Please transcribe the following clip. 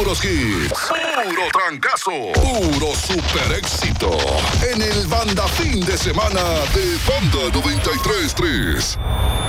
puros hits, puro trancazo, puro super éxito. En el Banda Fin de Semana de Banda 93.3.